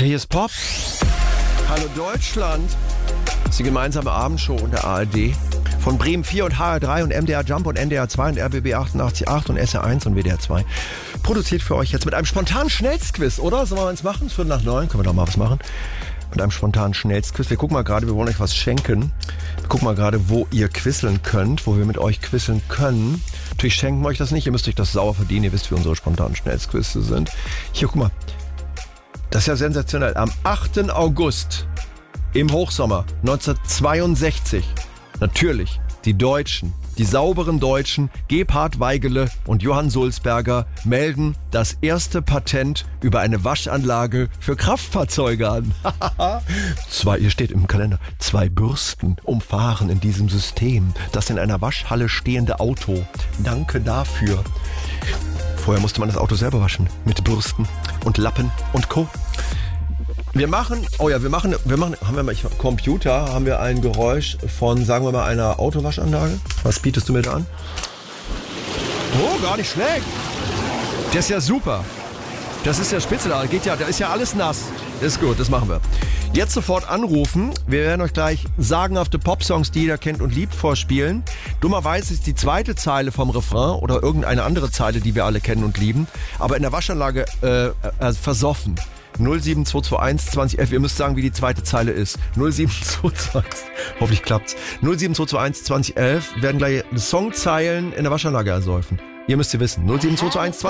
Hier ist Pop. Hallo Deutschland. Das ist die gemeinsame Abendshow und der ARD. Von Bremen 4 und HR3 und MDR Jump und NDR 2 und RBB 88.8 und SR1 und WDR 2. Produziert für euch jetzt mit einem spontanen Schnellsquiz, oder? Sollen wir eins machen? 8:45? Können wir doch mal was machen? Mit einem spontanen Schnellsquiz. Wir gucken mal gerade, wir wollen euch was schenken. Wir gucken mal gerade, wo ihr quizzeln könnt, wo wir mit euch quizzeln können. Natürlich schenken wir euch das nicht, ihr müsst euch das sauer verdienen. Ihr wisst, wie unsere spontanen Schnellsquizze sind. Hier, guck mal. Das ist ja sensationell. Am 8. August im Hochsommer 1962, natürlich die Deutschen, die sauberen Deutschen, Gebhard Weigele und Johann Sulzberger melden das erste Patent über eine Waschanlage für Kraftfahrzeuge an. Hier steht im Kalender, 2 Bürsten umfahren in diesem System das in einer Waschhalle stehende Auto. Danke dafür. Vorher musste man das Auto selber waschen mit Bürsten und Lappen und Co. Haben wir ein Geräusch von, sagen wir mal, einer Autowaschanlage? Was bietest du mir da an? Oh, gar nicht schlecht. Das ist ja super. Das ist ja spitze, da ist ja alles nass. Ist gut, das machen wir. Jetzt sofort anrufen. Wir werden euch gleich sagenhafte Popsongs, die jeder kennt und liebt, vorspielen. Dummerweise ist die zweite Zeile vom Refrain oder irgendeine andere Zeile, die wir alle kennen und lieben, aber in der Waschanlage versoffen. 07221 2011, ihr müsst sagen, wie die zweite Zeile ist. 07221, hoffentlich klappt's. 07221 2011 werden gleich Songzeilen in der Waschanlage ersäufen. Ihr müsst sie wissen. 07221